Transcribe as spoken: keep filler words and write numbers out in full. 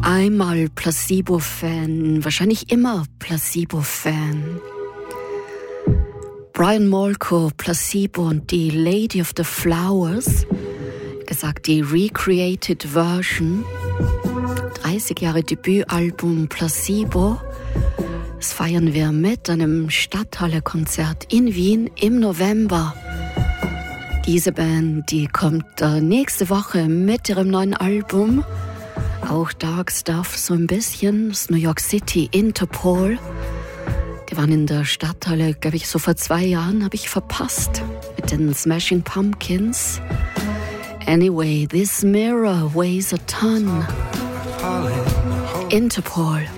Einmal Placebo-Fan, wahrscheinlich immer Placebo-Fan. Brian Molko, Placebo und die Lady of the Flowers, gesagt die Recreated Version, dreißig Jahre Debütalbum Placebo. Das feiern wir mit einem Stadthalle-Konzert in Wien im November. Diese Band, die kommt äh, nächste Woche mit ihrem neuen Album. Auch Dark Stuff so ein bisschen, das New York City Interpol. Die waren in der Stadthalle, glaube ich, so vor zwei Jahren, habe ich verpasst. Mit den Smashing Pumpkins. Anyway, this mirror weighs a ton. Interpol.